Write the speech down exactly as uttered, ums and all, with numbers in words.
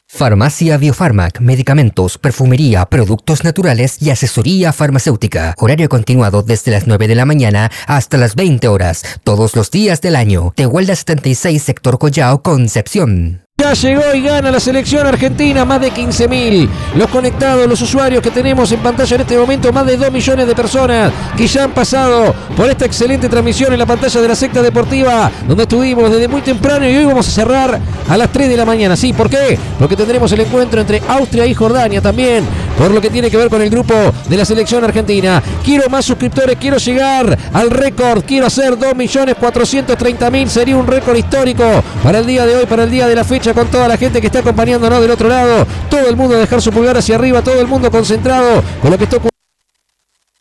Farmacia Biofarmac, medicamentos, perfumería, productos naturales y asesoría farmacéutica. Horario continuado desde las nueve de la mañana hasta las veinte horas, todos los días del año. Tehuelda setenta y seis, sector Collao, Concepción. Ya llegó y gana la selección argentina, más de quince mil. Los conectados, los usuarios que tenemos en pantalla en este momento, más de dos millones de personas que ya han pasado por esta excelente transmisión en la pantalla de la Secta Deportiva, donde estuvimos desde muy temprano y hoy vamos a cerrar a las tres de la mañana. Sí, ¿por qué? Porque tendremos el encuentro entre Austria y Jordania también, por lo que tiene que ver con el grupo de la selección argentina. Quiero más suscriptores, quiero llegar al récord, quiero hacer dos millones cuatrocientos treinta mil, sería un récord histórico para el día de hoy, para el día de la fecha, con toda la gente que está acompañándonos del otro lado, todo el mundo a dejar su pulgar hacia arriba, todo el mundo concentrado con lo que está ocurriendo.